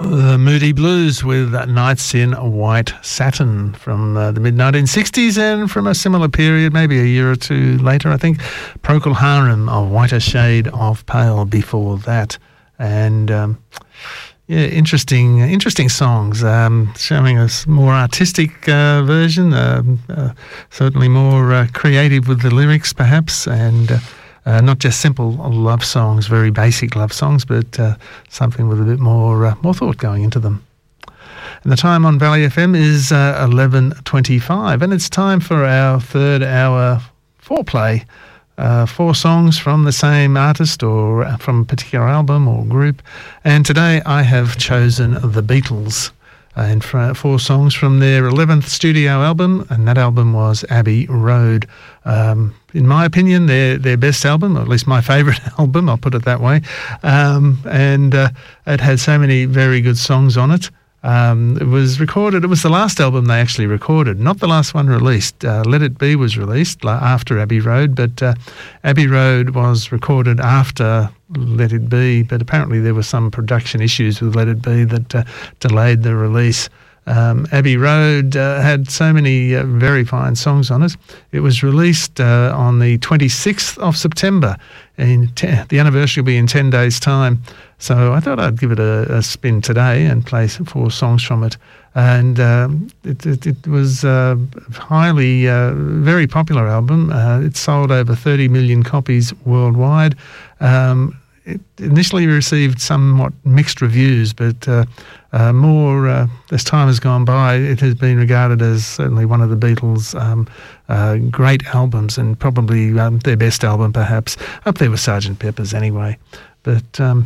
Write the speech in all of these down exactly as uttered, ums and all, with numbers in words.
The Moody Blues with Nights in White Satin from uh, the mid nineteen sixties, and from a similar period, maybe a year or two later, I think, Procol Harum, A Whiter Shade of Pale before that. And um, yeah, interesting interesting songs, um, showing us more artistic uh, version, uh, uh, certainly more uh, creative with the lyrics perhaps, and uh, Uh, not just simple love songs, very basic love songs, but uh, something with a bit more uh, more thought going into them. And the time on Valley F M is uh, eleven twenty-five, and it's time for our third hour foreplay. Uh, four songs from the same artist or from a particular album or group. And today I have chosen the Beatles. Uh, and for four songs from their eleventh studio album, and that album was Abbey Road. Um, in my opinion, their their best album, or at least my favourite album, I'll put it that way. Um, and uh, it had so many very good songs on it. Um, it was recorded, it was the last album they actually recorded, not the last one released. Uh, Let It Be was released after Abbey Road, but uh, Abbey Road was recorded after Let It Be, but apparently there were some production issues with Let It Be that uh, delayed the release. Um, Abbey Road uh, had so many uh, very fine songs on it. It was released uh, on the twenty-sixth of September. In te- the anniversary will be in ten days' time. So I thought I'd give it a, a spin today and play four songs from it. And um, it, it, it was a highly, uh, very popular album. Uh, it sold over thirty million copies worldwide. Um, it initially received somewhat mixed reviews, but uh, uh, more uh, as time has gone by, it has been regarded as certainly one of the Beatles' um, uh, great albums, and probably um, their best album, perhaps. Up there with Sergeant Pepper's anyway. But um,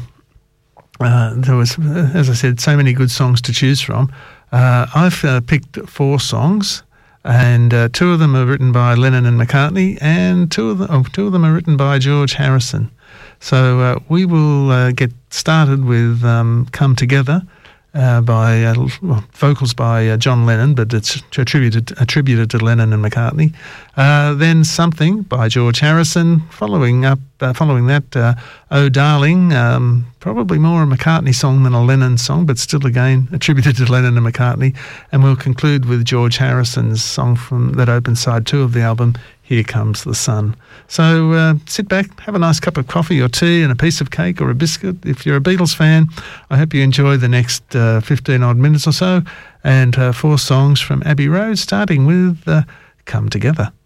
uh, there was, as I said, so many good songs to choose from. Uh, I've uh, picked four songs, and uh, two of them are written by Lennon and McCartney, and two of them, oh, two of them are written by George Harrison. So uh, we will uh, get started with um, Come Together uh, by uh, well, vocals by uh, John Lennon, but it's attributed attributed to Lennon and McCartney. Uh, then Something by George Harrison. Following up, uh, following that, uh, Oh Darling, um, probably more a McCartney song than a Lennon song, but still again attributed to Lennon and McCartney. And we'll conclude with George Harrison's song from that opens side two of the album, Here Comes the Sun. So uh, sit back, have a nice cup of coffee or tea and a piece of cake or a biscuit. If you're a Beatles fan, I hope you enjoy the next uh, fifteen odd minutes or so. And uh, four songs from Abbey Road, starting with uh, Come Together.